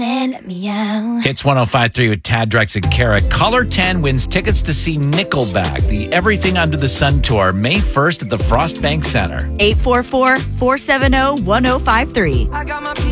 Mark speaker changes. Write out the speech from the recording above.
Speaker 1: and meow.
Speaker 2: Hits 105.3 with Tad, Drex, and Kara. Color 10 wins tickets to see Nickelback, the Everything Under the Sun tour, May 1st at the Frostbank Center.
Speaker 3: 844-470-1053.